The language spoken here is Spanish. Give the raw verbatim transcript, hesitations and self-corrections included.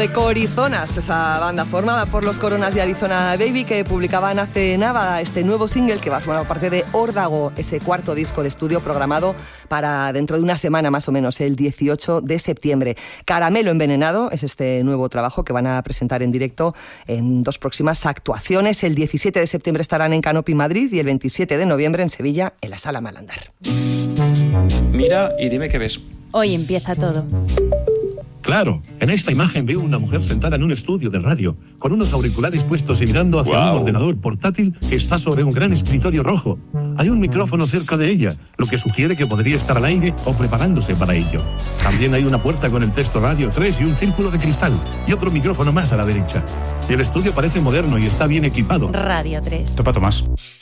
de Corizonas, esa banda formada por los Coronas y Arizona Baby, que publicaban hace nada este nuevo single que va a formar parte de Órdago, ese cuarto disco de estudio programado para dentro de una semana más o menos, el dieciocho de septiembre. Caramelo envenenado es este nuevo trabajo que van a presentar en directo en dos próximas actuaciones. El diecisiete de septiembre estarán en Canopy Madrid y el veintisiete de noviembre en Sevilla, en la Sala Malandar. Mira y dime qué ves. Hoy empieza todo. Claro, en esta imagen veo una mujer sentada en un estudio de radio, con unos auriculares puestos y mirando hacia wow. un ordenador portátil que está sobre un gran escritorio rojo. Hay un micrófono cerca de ella, lo que sugiere que podría estar al aire o preparándose para ello. También hay una puerta con el texto Radio tres y un círculo de cristal, y otro micrófono más a la derecha. El estudio parece moderno y está bien equipado. Radio tres. Topa Tomás.